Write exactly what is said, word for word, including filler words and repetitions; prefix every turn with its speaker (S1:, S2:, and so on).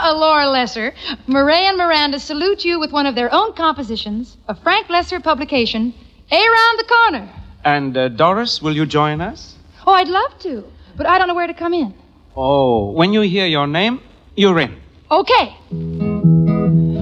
S1: uh, Laura Lesser, Murray and Miranda salute you with one of their own compositions, a Frank Lesser publication, Around the Corner.
S2: And uh, Doris, will you join us?
S1: Oh, I'd love to, but I don't know where to come in.
S2: Oh, when you hear your name, you're in.
S1: Okay.